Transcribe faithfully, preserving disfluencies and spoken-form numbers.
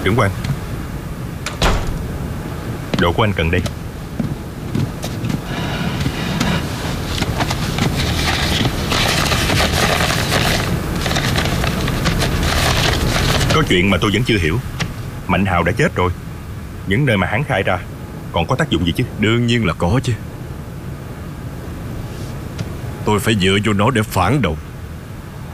Trưởng quan, đồ của anh cần đây. Có chuyện mà tôi vẫn chưa hiểu. Mạnh Hào đã chết rồi, những nơi mà hắn khai ra còn có tác dụng gì chứ? Đương nhiên là có chứ. Tôi phải dựa vô nó để phản động.